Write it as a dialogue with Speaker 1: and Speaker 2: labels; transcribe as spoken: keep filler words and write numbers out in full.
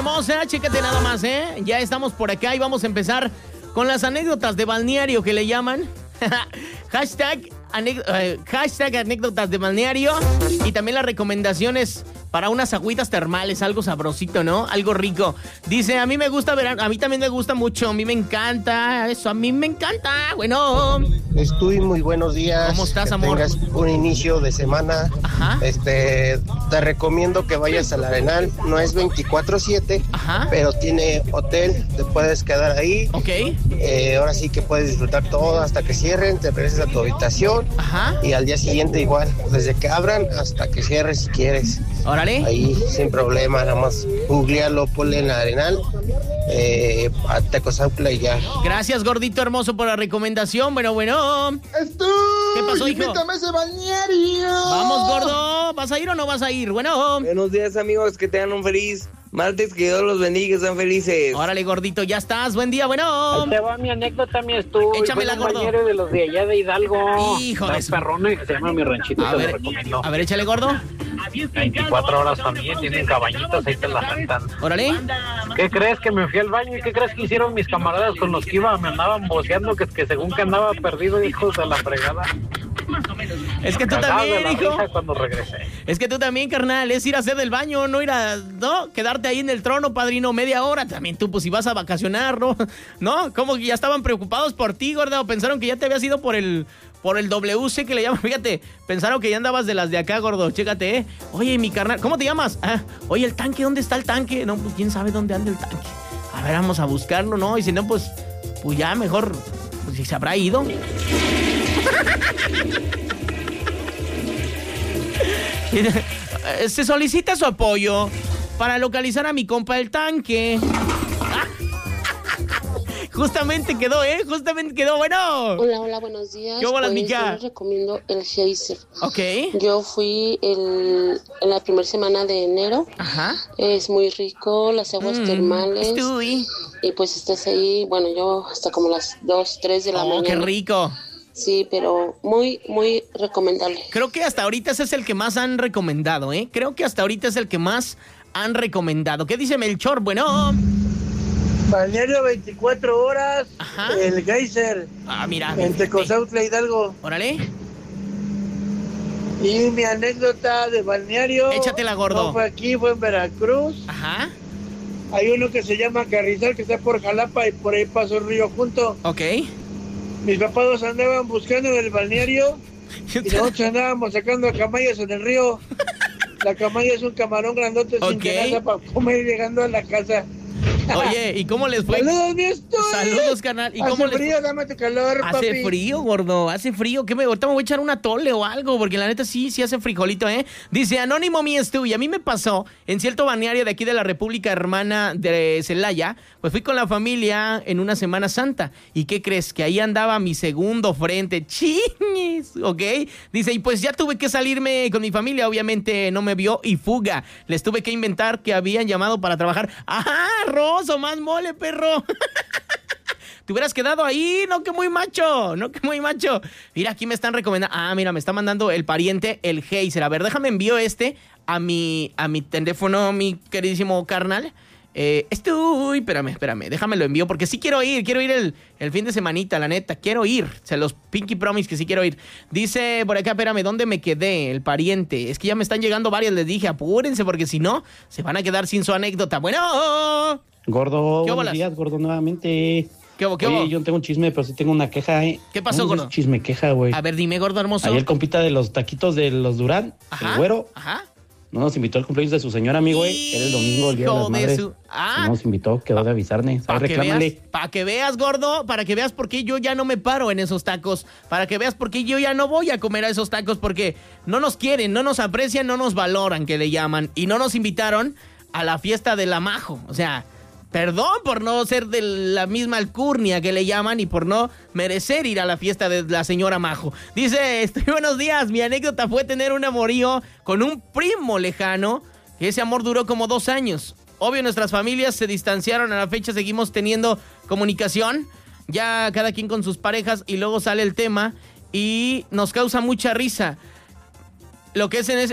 Speaker 1: hermosa, chécate nada más, ¿eh? Ya estamos por acá y vamos a empezar con las anécdotas de balneario que le llaman. hashtag, anécd- eh, hashtag anécdotas de balneario y también las recomendaciones para unas agüitas termales, algo sabrosito, ¿no? Algo rico. Dice, a mí me gusta verano, a mí también me gusta mucho, a mí me encanta, eso, a mí me encanta. Bueno.
Speaker 2: Estoy muy buenos días.
Speaker 1: ¿Cómo estás,
Speaker 2: que
Speaker 1: amor?
Speaker 2: tengas un inicio de semana.
Speaker 1: Ajá.
Speaker 2: Este, te recomiendo que vayas al Arenal. No es veinticuatro siete,
Speaker 1: Ajá.
Speaker 2: pero tiene hotel, te puedes quedar ahí.
Speaker 1: Ok.
Speaker 2: Eh, ahora sí que puedes disfrutar todo hasta que cierren, te regresas a tu habitación.
Speaker 1: Ajá.
Speaker 2: Y al día siguiente igual, desde que abran hasta que cierres si quieres.
Speaker 1: Órale.
Speaker 2: Ahí sin problema, nada más googlearlo, ponle en la Arenal, eh, a Tecozautla y ya.
Speaker 1: Gracias, gordito hermoso, por la recomendación. Bueno, bueno.
Speaker 3: Estoy.
Speaker 1: ¿Qué pasó, hijo?
Speaker 3: Invítame a ese balneario.
Speaker 1: Vamos, gordo. ¿Vas a ir o no vas a ir? Bueno.
Speaker 4: Buenos días, amigos, que tengan un feliz martes, que Dios los bendiga, sean felices.
Speaker 1: Órale, gordito, ya estás. Buen día, bueno.
Speaker 5: Ahí te va mi anécdota, mi estudio.
Speaker 1: Échamela, gordo.
Speaker 5: Compañero de los de allá de Hidalgo.
Speaker 1: Hijo de
Speaker 5: Los
Speaker 1: su-
Speaker 5: perrones, que se llama Mi Ranchito,
Speaker 1: A
Speaker 5: te
Speaker 1: ver,
Speaker 5: lo recomiendo.
Speaker 1: a ver, échale, gordo.
Speaker 5: veinticuatro horas también, tienen cabañitas, ahí te las rentan.
Speaker 1: Órale.
Speaker 5: ¿Qué crees que me fui al baño y qué crees que hicieron mis camaradas con los que iba? Me andaban voceando que, que según que andaba perdido, hijos de la fregada.
Speaker 1: Es que tú
Speaker 5: Cagado de
Speaker 1: también,
Speaker 5: la
Speaker 1: hijo.
Speaker 5: risa cuando regresé.
Speaker 1: Es que tú también, carnal. Es ir a hacer del baño, no ir a... ¿No? Quedarte ahí en el trono, padrino, media hora. También tú, pues, si vas a vacacionar, ¿no? ¿No? Como que ya estaban preocupados por ti, gordo. Pensaron que ya te habías ido por el... Por el W C que le llaman. Fíjate, pensaron que ya andabas de las de acá, gordo. Chécate, ¿eh? Oye, mi carnal, ¿cómo te llamas? Ah, oye, el tanque, ¿dónde está el tanque? No, pues, ¿quién sabe dónde anda el tanque? A ver, vamos a buscarlo, ¿no? Y si no, pues... Pues ya, mejor... Pues si se habrá ido. Se solicita su apoyo para localizar a mi compa el tanque. Justamente quedó, ¿eh? Justamente quedó, bueno.
Speaker 6: Hola, hola, buenos días.
Speaker 1: ¿Qué bolas,
Speaker 6: pues,
Speaker 1: mica?
Speaker 6: yo les recomiendo el geyser.
Speaker 1: Ok.
Speaker 6: Yo fui el, en la primera semana de enero.
Speaker 1: Ajá.
Speaker 6: Es muy rico, las aguas
Speaker 1: Mm,
Speaker 6: termales.
Speaker 1: estoy.
Speaker 6: Y pues estás ahí, bueno, yo hasta como las dos, tres de la
Speaker 1: Oh,
Speaker 6: mañana.
Speaker 1: qué rico.
Speaker 6: Sí, pero muy, muy recomendable.
Speaker 1: Creo que hasta ahorita ese es el que más han recomendado, ¿eh? Creo que hasta ahorita es el que más han recomendado. ¿Qué dice Melchor? Bueno.
Speaker 7: Balneario veinticuatro horas,
Speaker 1: Ajá.
Speaker 7: el geyser,
Speaker 1: Ah, mira.
Speaker 7: en Tecozautla, Hidalgo.
Speaker 1: Órale.
Speaker 7: Y mi anécdota de balneario.
Speaker 1: Échatela, gordo.
Speaker 7: No fue aquí, fue en Veracruz.
Speaker 1: Ajá.
Speaker 7: Hay uno que se llama Carrizal, que está por Jalapa y por ahí pasó el río junto.
Speaker 1: Ok.
Speaker 7: Mis papás andaban buscando en el balneario y nosotros andábamos sacando camayas en el río. La camaya es un camarón grandote sin
Speaker 1: Ok.
Speaker 7: tenaza para comer llegando a la casa.
Speaker 1: Oye, ¿y cómo les fue?
Speaker 7: Saludos, mi estoy.
Speaker 1: Saludos, canal. ¿Y
Speaker 7: Hace
Speaker 1: cómo les
Speaker 7: frío, dame tu calor,
Speaker 1: Hace
Speaker 7: papi.
Speaker 1: frío, gordo, hace frío. ¿Qué me, ahorita me voy a echar una tole o algo, porque la neta sí, sí hace frijolito, ¿eh? Dice, Anónimo mi estu, y a mí me pasó en cierto balneario de aquí de la República Hermana de Celaya, pues fui con la familia en una Semana Santa. ¿Y qué crees? Que ahí andaba mi segundo frente. ¡Chiñis! ¿Ok? Dice, y pues ya tuve que salirme con mi familia, obviamente no me vio, y fuga. Les tuve que inventar que habían llamado para trabajar. ¡Ajá, arroz o más mole, perro! Te hubieras quedado ahí, no que muy macho, no que muy macho. Mira, aquí me están recomendando. Ah, mira, me está mandando el pariente, el geyser. A ver, déjame envío este a mi, a mi teléfono, mi queridísimo carnal. Eh, estoy, espérame, espérame, déjame lo envío porque sí quiero ir, quiero ir el, el fin de semanita, la neta, quiero ir. Se los Pinky Promise que sí quiero ir. Dice por acá, espérame, ¿dónde me quedé? El pariente. Es que ya me están llegando varias, les dije, apúrense porque si no, se van a quedar sin su anécdota. Bueno.
Speaker 8: Gordo,
Speaker 1: ¿Qué
Speaker 8: buenos
Speaker 1: bolas?
Speaker 8: días, gordo, nuevamente.
Speaker 1: ¿Qué hubo, qué
Speaker 8: Oye,
Speaker 1: hubo?
Speaker 8: yo no tengo un chisme, pero sí tengo una queja, ¿eh?
Speaker 1: ¿Qué pasó,
Speaker 8: No,
Speaker 1: gordo?
Speaker 8: es chisme queja, güey.
Speaker 1: A ver, dime, gordo hermoso.
Speaker 8: Ayer el compita de los taquitos de los Durán,
Speaker 1: Ajá,
Speaker 8: el güero,
Speaker 1: ajá.
Speaker 8: no nos invitó al cumpleaños de su señora, amigo, güey. Era el domingo, el día de
Speaker 1: Hijo
Speaker 8: las
Speaker 1: de
Speaker 8: madres.
Speaker 1: su- Ah.
Speaker 8: No nos invitó, quedó de avisarme.
Speaker 1: Para
Speaker 8: ¿Sabes?
Speaker 1: que,
Speaker 8: Reclámale.
Speaker 1: veas, para que veas, gordo, para que veas por qué yo ya no me paro en esos tacos, para que veas por qué yo ya no voy a comer a esos tacos, porque no nos quieren, no nos aprecian, no nos valoran, que le llaman, y no nos invitaron a la fiesta de la Majo. O sea, perdón por no ser de la misma alcurnia que le llaman y por no merecer ir a la fiesta de la señora Majo. Dice, estoy buenos días, mi anécdota fue tener un amorío con un primo lejano, que ese amor duró como dos años. Obvio, nuestras familias se distanciaron, a la fecha seguimos teniendo comunicación, ya cada quien con sus parejas, y luego sale el tema y nos causa mucha risa. Lo que es en ese